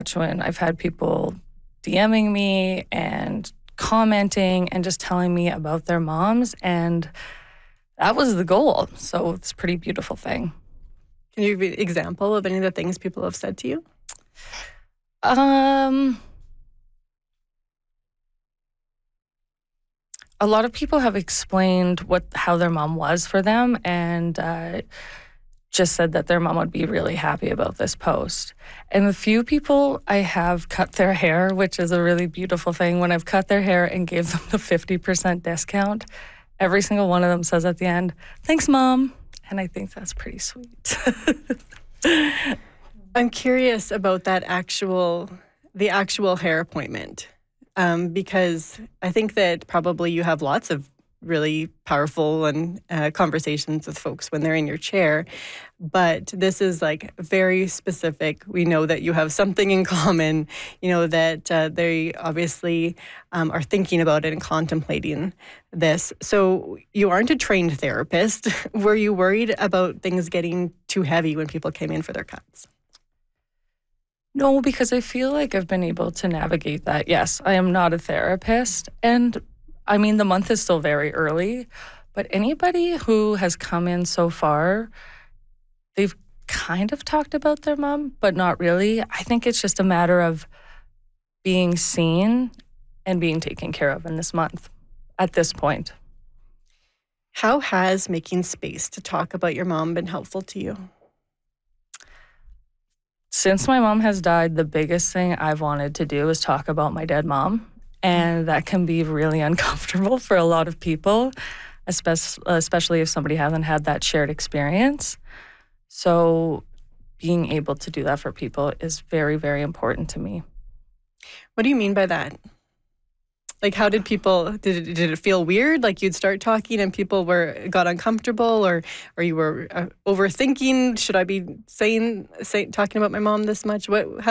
When I've had people DMing me and commenting and just telling me about their moms, and that was the goal. So it's a pretty beautiful thing. Can you give an example of any of the things people have said to you? A lot of people have explained how their mom was for them, and just said that their mom would be really happy about this post. And the few people I have cut their hair, which is a really beautiful thing, when I've cut their hair and gave them the 50% discount, every single one of them says at the end, "Thanks, Mom." And I think that's pretty sweet. I'm curious about the actual hair appointment, because I think that probably you have lots of really powerful and conversations with folks when they're in your chair, but this is like very specific. We know that you have something in common, that they obviously are thinking about it and contemplating this. So you aren't a trained therapist. Were you worried about things getting too heavy when people came in for their cuts? No, because I feel like I've been able to navigate that. Yes, I am not a therapist, and I mean, the month is still very early, but anybody who has come in so far, they've kind of talked about their mom, but not really. I think it's just a matter of being seen and being taken care of in this month at this point. How has making space to talk about your mom been helpful to you? Since my mom has died, the biggest thing I've wanted to do is talk about my dead mom. And that can be really uncomfortable for a lot of people, especially if somebody hasn't had that shared experience. So being able to do that for people is very, very important to me. What do you mean by that? Like, how did it feel weird? Like you'd start talking and people got uncomfortable, or you were overthinking? Should I be talking about my mom this much?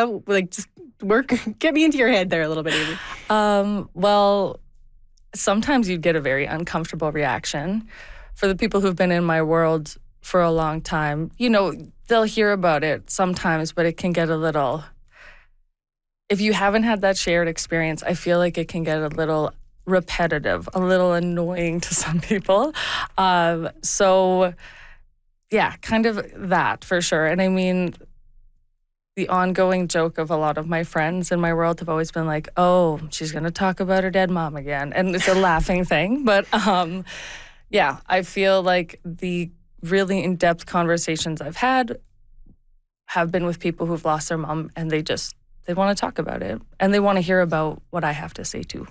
Get me into your head there a little bit, Avery. Well, sometimes you'd get a very uncomfortable reaction. For the people who've been in my world for a long time, they'll hear about it sometimes, but it can get a little... If you haven't had that shared experience, I feel like it can get a little repetitive, a little annoying to some people. So, yeah, kind of that for sure. And I mean, the ongoing joke of a lot of my friends in my world have always been like, "Oh, she's going to talk about her dead mom again." And it's a laughing thing. But yeah, I feel like the really in-depth conversations I've had have been with people who've lost their mom, and they want to talk about it, and they want to hear about what I have to say too.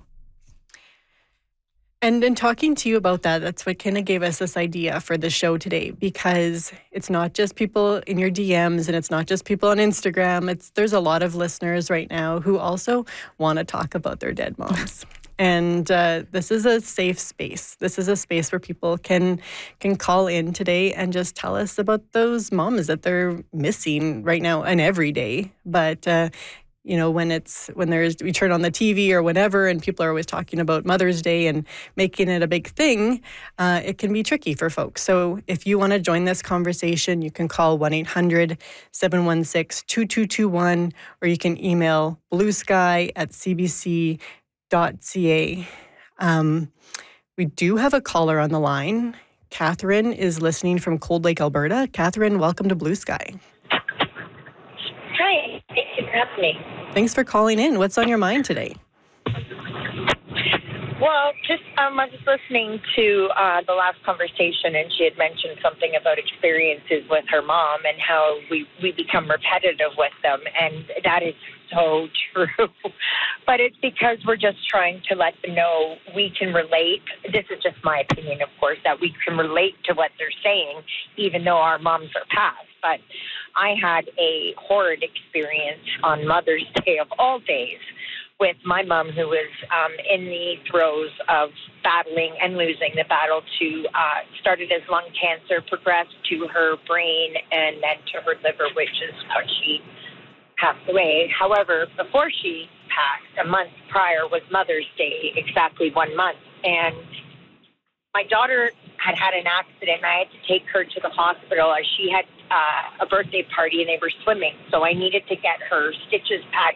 And in talking to you about that, that's what kind of gave us this idea for the show today, because it's not just people in your DMs and it's not just people on Instagram. There's a lot of listeners right now who also want to talk about their dead moms. And this is a safe space. This is a space where people can call in today and just tell us about those moms that they're missing right now and every day. But when we turn on the TV or whatever, and people are always talking about Mother's Day and making it a big thing, it can be tricky for folks. So if you want to join this conversation, you can call 1-800-716-2221, or you can email bluesky@cbc.ca. We do have a caller on the line. Catherine is listening from Cold Lake, Alberta. Catherine, welcome to Blue Sky. Hi, thank you for having me. Thanks for calling in. What's on your mind today? Well, I was listening to the last conversation, and she had mentioned something about experiences with her mom and how we become repetitive with them, and that is so true. But it's because we're just trying to let them know we can relate. This is just my opinion, of course, that we can relate to what they're saying, even though our moms are past. But I had a horrid experience on Mother's Day of all days with my mom, who was in the throes of battling and losing the battle to, started as lung cancer, progressed to her brain, and then to her liver, which is how she passed away. However, before she passed, a month prior was Mother's Day, exactly 1 month. And my daughter had an accident, and I had to take her to the hospital as she had a birthday party, and they were swimming. So I needed to get her stitches patched